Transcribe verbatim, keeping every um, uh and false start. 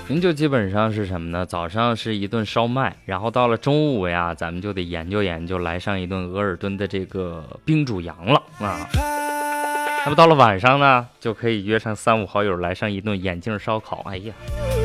您就基本上是什么呢？早上是一顿烧麦，然后到了中午呀，咱们就得研究研究，来上一顿额尔敦的这个冰煮羊了啊。那么到了晚上呢，就可以约上三五好友来上一顿眼镜烧烤。哎呀，